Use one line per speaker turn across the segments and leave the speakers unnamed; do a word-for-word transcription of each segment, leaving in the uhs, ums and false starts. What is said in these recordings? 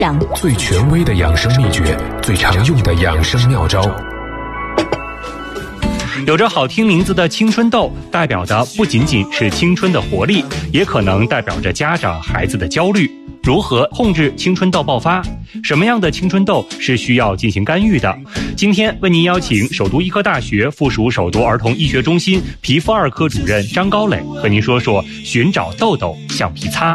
养
最权威的养生秘诀，最常用的养生妙招。
有着好听名字的青春痘，代表的不仅仅是青春的活力，也可能代表着家长孩子的焦虑。如何控制青春痘爆发？什么样的青春痘是需要进行干预的？今天为您邀请首都医科大学附属首都儿童医学中心皮肤二科主任张高磊和您说说寻找痘痘橡皮擦。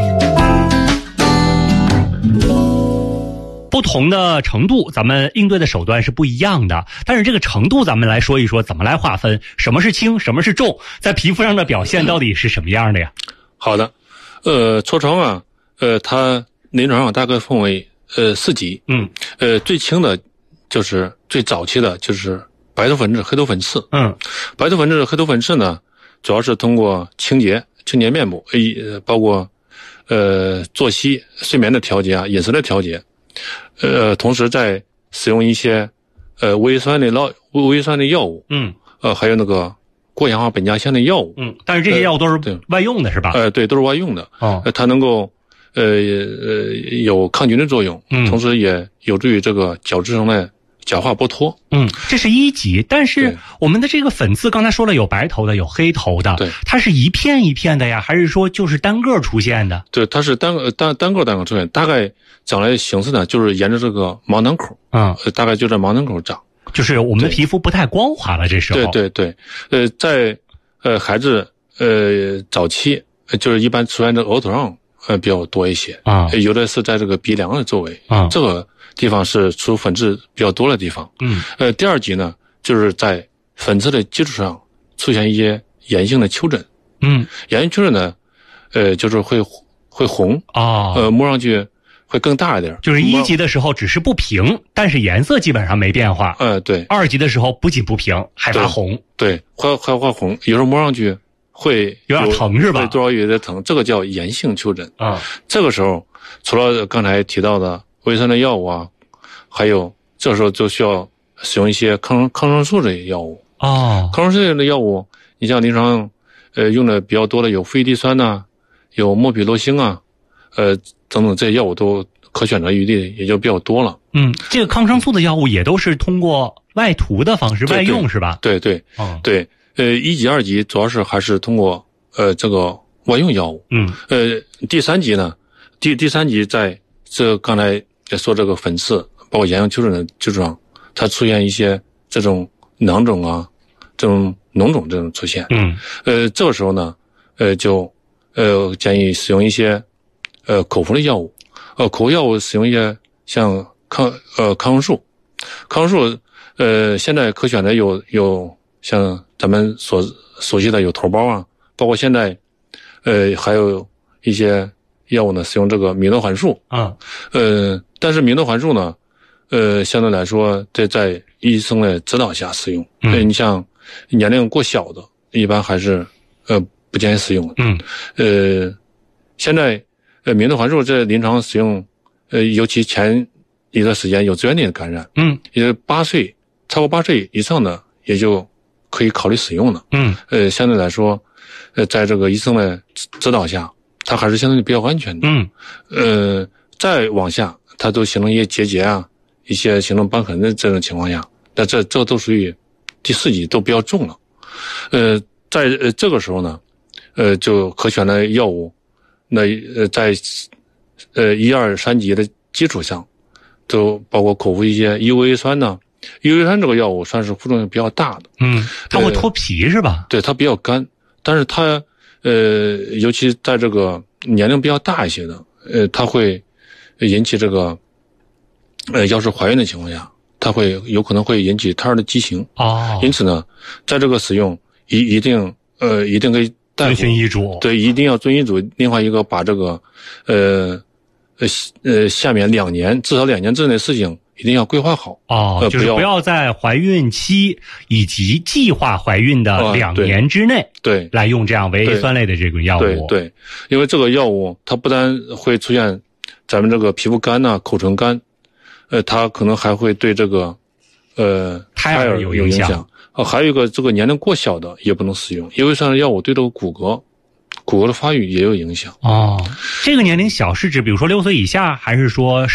不同的程度，咱们应对的手段是不一样的，但是这个程度咱们来说一说，怎么来划分什么是轻什么是重，在皮肤上的表现到底是什么样的呀？
好的，呃痤疮啊，呃它临床上大概分为呃四级。嗯呃最轻的就是最早期的就是白头粉质、黑头粉刺。嗯白头粉质、黑头粉刺呢，主要是通过清洁清洁面部，呃包括呃作息睡眠的调节啊，饮食的调节，呃同时在使用一些呃微酸的药微酸的药物。嗯呃还有那个过氧化苯甲酰的药物。嗯
但是这些药物都是外用的是吧？
呃对，都是外用的。哦呃它能够呃呃有抗菌的作用。嗯同时也有助于这个角质层的角化剥脱。嗯
这是一级。但是我们的这个粉刺刚才说了有白头的有黑头的。对它是一片一片的呀，还是说就是单个出现的？
对它是单单单个单个出现，大概长来的形式呢就是沿着这个毛囊口。嗯大概就在毛囊口长，
就是我们的皮肤不太光滑了这时候。
对对对呃在呃孩子呃早期就是一般出现在额头上呃比较多一些啊，有的是在这个鼻梁的周围啊，这个地方是出粉刺比较多的地方。嗯呃第二级呢就是在粉刺的基础上出现一些炎性的丘疹。嗯炎性丘疹呢呃就是会会红啊，呃摸上去会更大一点。
就是一级的时候只是不平，但是颜色基本上没变化。
呃对。
二级的时候不仅不平还发红。
对，会会发红，有时候摸上去会
有点疼是吧？
对，多少有点疼，这个叫炎性丘疹啊。这个时候除了刚才提到的微酸的药物啊，还有这时候就需要使用一些抗抗生素类药物啊。抗生素类的药物，你像临床呃用的比较多的有氟乙地酸呐、啊，有莫匹洛星啊，呃等等这些药物都可选择余地也就比较多了。
嗯，这个抗生素的药物也都是通过外涂的方式外用是吧？
对对，哦、对，呃，一级、二级主要是还是通过呃这个外用药物。嗯，呃，第三级呢，第第三级在这刚才说这个粉刺，包括炎性丘疹的基础上，它出现一些这种囊肿啊，这种脓肿这种出现。嗯，呃，这个时候呢，呃，就呃建议使用一些呃口服的药物，呃，口服药物使用一些像抗呃抗生素，抗生素呃现在可选的有有像咱们所熟悉的有头孢啊，包括现在呃还有一些药物呢使用这个米诺环素啊，呃但是米诺环素呢呃相对来说这在医生的指导下使用。嗯、呃，你像年龄过小的一般还是呃不建议使用的。嗯，呃现在呃米诺环素在临床使用，呃尤其前一段时间有支原体的感染，嗯，也八岁超过八岁以上的也就可以考虑使用了。嗯，呃相对来说呃在这个医生的指导下，它还是相对比较安全的。嗯，呃再往下它都形成一些结节啊，一些形成瘢痕的这种情况下，那这这都属于第四级，都比较重了。呃在呃这个时候呢呃就可选的药物那呃在呃一二三级的基础上都包括口服一些伊维酸呢，伊维酸这个药物算是副作用比较大的。
嗯，它会脱皮是吧？
呃、对，它比较干，但是它呃尤其在这个年龄比较大一些的，呃它会引起这个呃要是怀孕的情况下，它会有可能会引起胎儿的畸形。哦，因此呢在这个使用一一定呃一定可以
遵循医嘱。
对，一定要遵医嘱。另外一个把这个呃呃呃下面两年至少两年之内的事情一定要规划好。
哦，呃、就是不要在怀孕期以及计划怀孕的两年之内，
对，对
来用这样维 A 酸类的这个药物。
对 对, 对，因为这个药物它不但会出现咱们这个皮肤干呐、啊、口唇干，呃，它可能还会对这个呃
胎儿有影响。
呃，还有一个这个年龄过小的也不能使用，因为上的药物对这个骨骼骨骼的发育也有影响。
哦，这个年龄小是指比如说六岁以下，还是说